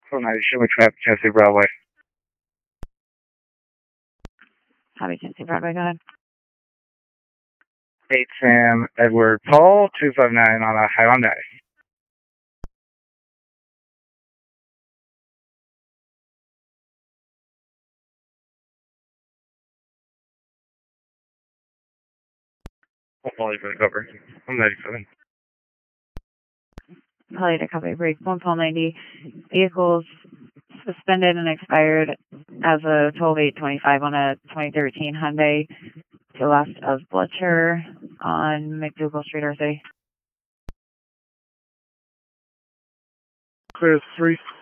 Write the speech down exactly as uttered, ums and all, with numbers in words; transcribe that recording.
four ninety Shimmy Trap, Tennessee Broadway. Copy, Tennessee Broadway, go ahead. eight Sam Edward Paul, two five nine on a Hyundai. Polly for the cover. I'm ninety-seven. Polly to copy, break one Paul ninety. Vehicles suspended and expired as of twelve eight twenty-five on a twenty thirteen Hyundai to the left of Bletcher on McDougal Street, R C. Clear three